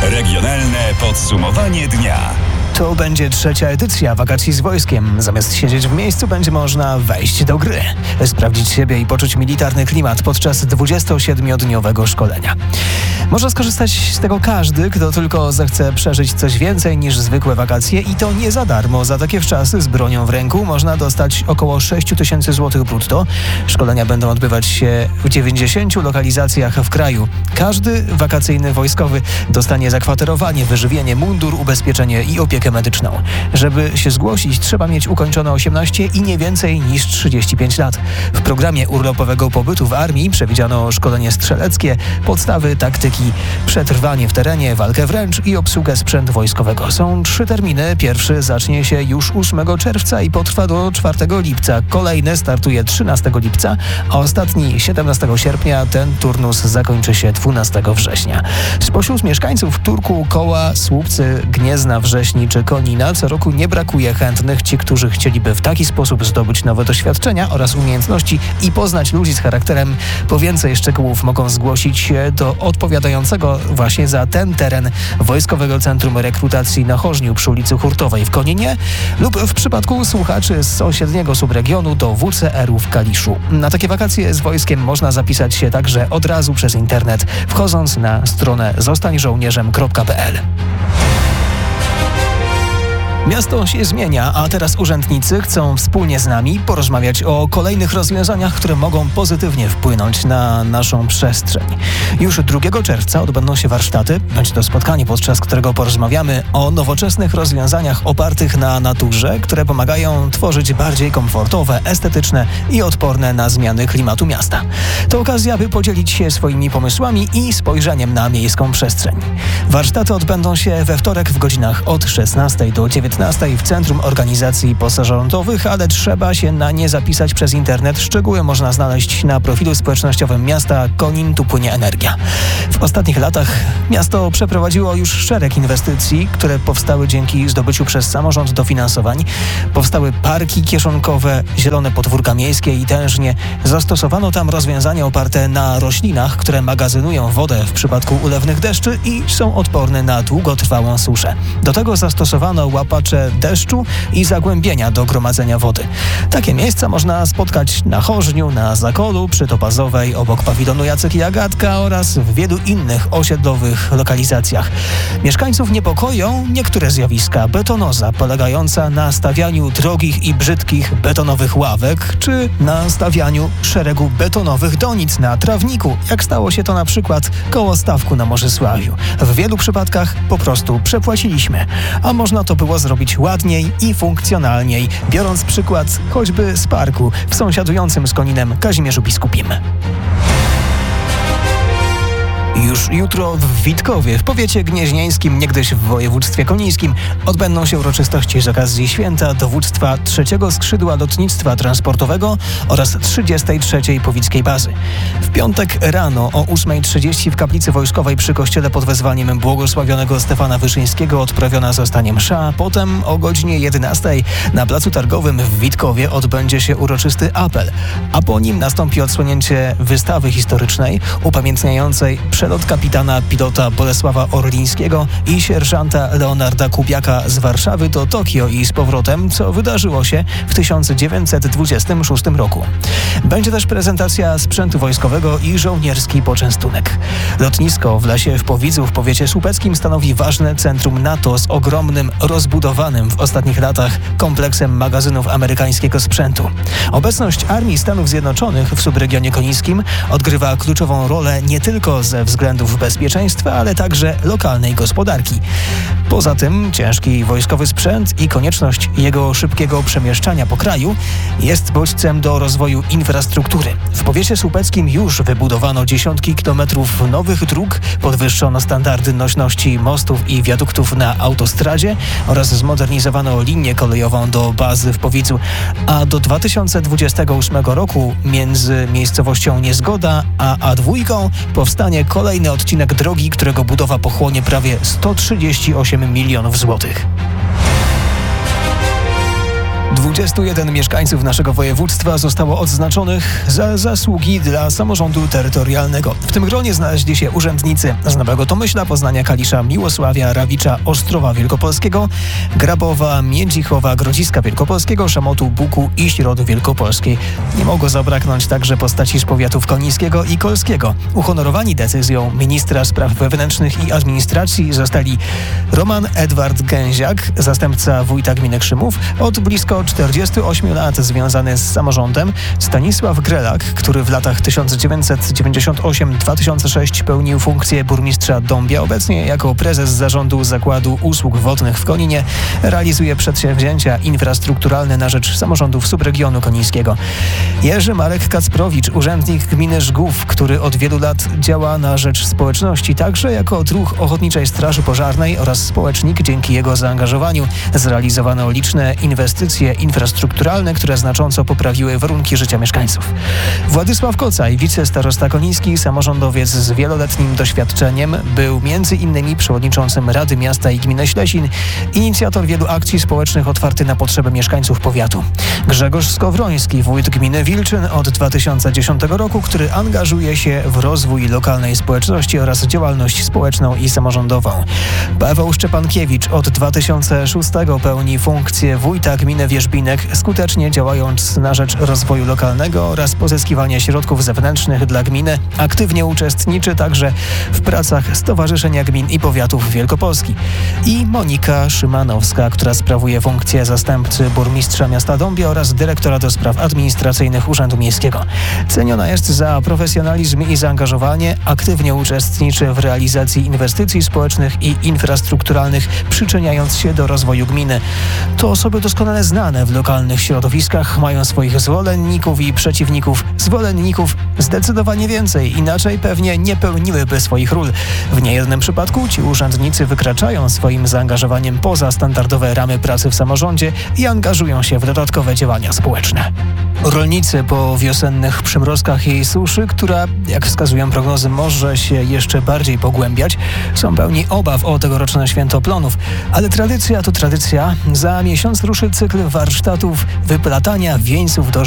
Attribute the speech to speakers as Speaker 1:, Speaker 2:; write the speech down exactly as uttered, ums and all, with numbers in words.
Speaker 1: Regionalne podsumowanie dnia.
Speaker 2: To będzie trzecia edycja wakacji z wojskiem. Zamiast siedzieć w miejscu, będzie można wejść do gry, sprawdzić siebie i poczuć militarny klimat podczas dwudziestosiedmiodniowego szkolenia. Może skorzystać z tego każdy, kto tylko zechce przeżyć coś więcej niż zwykłe wakacje i to nie za darmo. Za takie wczasy z bronią w ręku można dostać około sześć tysięcy złotych brutto. Szkolenia będą odbywać się w dziewięćdziesięciu lokalizacjach w kraju. Każdy wakacyjny wojskowy dostanie zakwaterowanie, wyżywienie, mundur, ubezpieczenie i opiekę medyczną. Żeby się zgłosić, trzeba mieć ukończone osiemnaście i nie więcej niż trzydzieści pięć lat. W programie urlopowego pobytu w armii przewidziano szkolenie strzeleckie, podstawy taktyki, przetrwanie w terenie, walkę wręcz i obsługę sprzętu wojskowego. Są trzy terminy. Pierwszy zacznie się już ósmego czerwca i potrwa do czwartego lipca. Kolejny startuje trzynastego lipca, a ostatni siedemnastego sierpnia. Ten turnus zakończy się dwunastego września. Spośród mieszkańców Turku, Koła, Słupcy, Gniezna, Wrześni czy Konina co roku nie brakuje chętnych. Ci, którzy chcieliby w taki sposób zdobyć nowe doświadczenia oraz umiejętności i poznać ludzi z charakterem. Po więcej szczegółów mogą zgłosić się do odpowiadającego właśnie za ten teren Wojskowego Centrum Rekrutacji na Chorzniu przy ulicy Hurtowej w Koninie lub w przypadku słuchaczy z sąsiedniego subregionu do W C R-u w Kaliszu. Na takie wakacje z wojskiem można zapisać się także od razu przez internet, wchodząc na stronę zostań żołnierzem kropka p l. Miasto się zmienia, a teraz urzędnicy chcą wspólnie z nami porozmawiać o kolejnych rozwiązaniach, które mogą pozytywnie wpłynąć na naszą przestrzeń. Już drugiego czerwca odbędą się warsztaty, będzie to spotkanie, podczas którego porozmawiamy o nowoczesnych rozwiązaniach opartych na naturze, które pomagają tworzyć bardziej komfortowe, estetyczne i odporne na zmiany klimatu miasta. To okazja, by podzielić się swoimi pomysłami i spojrzeniem na miejską przestrzeń. Warsztaty odbędą się we wtorek w godzinach od szesnastej do dziewiętnastej w Centrum Organizacji Pozarządowych, ale trzeba się na nie zapisać przez internet. Szczegóły można znaleźć na profilu społecznościowym miasta Konin, tu płynie energia. W ostatnich latach miasto przeprowadziło już szereg inwestycji, które powstały dzięki zdobyciu przez samorząd dofinansowań. Powstały parki kieszonkowe, zielone podwórka miejskie i tężnie. Zastosowano tam rozwiązania oparte na roślinach, które magazynują wodę w przypadku ulewnych deszczy i są odporne na długotrwałą suszę. Do tego zastosowano łapacze deszczu i zagłębienia do gromadzenia wody. Takie miejsca można spotkać na Chorzniu, na Zakolu, przy Topazowej, obok pawilonu Jacek i Agatka oraz w wielu innych osiedlowych lokalizacjach. Mieszkańców niepokoją niektóre zjawiska. Betonoza polegająca na stawianiu drogich i brzydkich betonowych ławek czy na stawianiu szeregu betonowych donic na trawniku, jak stało się to na przykład koło Stawku na Morzysławiu. W wielu przypadkach po prostu przepłaciliśmy, a można to było zrobić ładniej i funkcjonalniej, biorąc przykład choćby z parku w sąsiadującym z Koninem Kazimierzu Biskupim. Już jutro w Witkowie, w powiecie gnieźnieńskim, niegdyś w województwie konińskim, odbędą się uroczystości z okazji święta dowództwa trzeciego skrzydła lotnictwa transportowego oraz trzydziestej trzeciej Powickiej Bazy. W piątek rano o ósmej trzydzieści w kaplicy wojskowej przy kościele pod wezwaniem błogosławionego Stefana Wyszyńskiego odprawiona zostanie msza. Potem o godzinie jedenastej na Placu Targowym w Witkowie odbędzie się uroczysty apel, a po nim nastąpi odsłonięcie wystawy historycznej upamiętniającej przelot kapitana pilota Bolesława Orlińskiego i sierżanta Leonarda Kubiaka z Warszawy do Tokio i z powrotem, co wydarzyło się w tysiąc dziewięćset dwudziestym szóstym roku. Będzie też prezentacja sprzętu wojskowego i żołnierski poczęstunek. Lotnisko w Lesie w Powidzu w powiecie słupeckim stanowi ważne centrum NATO z ogromnym, rozbudowanym w ostatnich latach kompleksem magazynów amerykańskiego sprzętu. Obecność Armii Stanów Zjednoczonych w subregionie konińskim odgrywa kluczową rolę nie tylko ze względów bezpieczeństwa, ale także lokalnej gospodarki. Poza tym ciężki wojskowy sprzęt i konieczność jego szybkiego przemieszczania po kraju jest bodźcem do rozwoju infrastruktury. W powiecie słupeckim już wybudowano dziesiątki kilometrów nowych dróg, podwyższono standardy nośności mostów i wiaduktów na autostradzie oraz zmodernizowano linię kolejową do bazy w Powidzu, a do dwa tysiące dwudziestego ósmego roku między miejscowością Niezgoda a A dwa powstanie kolejny odcinek drogi, którego budowa pochłonie prawie sto trzydzieści osiem milionów złotych. dwudziestu jeden mieszkańców naszego województwa zostało odznaczonych za zasługi dla samorządu terytorialnego. W tym gronie znaleźli się urzędnicy z Nowego Tomyśla, Poznania, Kalisza, Miłosławia, Rawicza, Ostrowa Wielkopolskiego, Grabowa, Międzichowa, Grodziska Wielkopolskiego, Szamotu, Buku i Środy Wielkopolskiej. Nie mogło zabraknąć także postaci z powiatów konińskiego i kolskiego. Uhonorowani decyzją ministra spraw wewnętrznych i administracji zostali Roman Edward Gęziak, zastępca wójta gminy Krzymów, od blisko czterdziestu ośmiu lat związany z samorządem, Stanisław Grelak, który w latach tysiąc dziewięćset dziewięćdziesiątym ósmym do dwa tysiące szóstego pełnił funkcję burmistrza Dąbia, obecnie jako prezes zarządu Zakładu Usług Wodnych w Koninie realizuje przedsięwzięcia infrastrukturalne na rzecz samorządów subregionu konińskiego. Jerzy Marek Kacprowicz, urzędnik gminy Żgów, który od wielu lat działa na rzecz społeczności, także jako druh Ochotniczej Straży Pożarnej oraz społecznik. Dzięki jego zaangażowaniu zrealizowano liczne inwestycje infrastrukturalne, które znacząco poprawiły warunki życia mieszkańców. Władysław Kocaj, wicestarosta koniński, samorządowiec z wieloletnim doświadczeniem, był między innymi przewodniczącym Rady Miasta i Gminy Ślesin, inicjator wielu akcji społecznych otwarty na potrzeby mieszkańców powiatu. Grzegorz Skowroński, wójt gminy Wilczyn od dwa tysiące dziesiątego roku, który angażuje się w rozwój lokalnej społeczności oraz działalność społeczną i samorządową. Paweł Szczepankiewicz od dwa tysiące szóstego pełni funkcję wójta gminy Wierzbinek, skutecznie działając na rzecz rozwoju lokalnego oraz pozyskiwania środków zewnętrznych dla gminy. Aktywnie uczestniczy także w pracach Stowarzyszenia Gmin i Powiatów Wielkopolski. I Monika Szymanowska, która sprawuje funkcję zastępcy burmistrza miasta Dąbia oraz dyrektora do spraw administracyjnych Urzędu Miejskiego. Ceniona jest za profesjonalizm i zaangażowanie, aktywnie uczestniczy w realizacji inwestycji społecznych i infrastrukturalnych, przyczyniając się do rozwoju gminy. To osoby doskonale znane w lokalnych środowiskach, mają swoich zwolenników i przeciwników. Zwolenników zdecydowanie więcej, inaczej pewnie nie pełniłyby swoich ról. W niejednym przypadku ci urzędnicy wykraczają swoim zaangażowaniem poza standardowe ramy pracy w samorządzie i angażują się w dodatkowe działania społeczne. Rolnicy po wiosennych przymrozkach i suszy, która, jak wskazują prognozy, może się jeszcze bardziej pogłębiać, są pełni obaw o tegoroczne święto plonów. Ale tradycja to tradycja. Za miesiąc ruszy cykl warsztatów wyplatania wieńców do